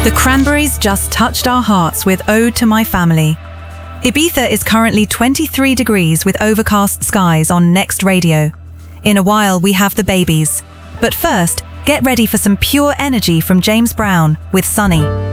The Cranberries just touched our hearts with Ode to My Family. Ibiza is currently 23 degrees with overcast skies on Next Radio. In a while, we have the babies. But first, get ready for some pure energy from James Brown with Sunny.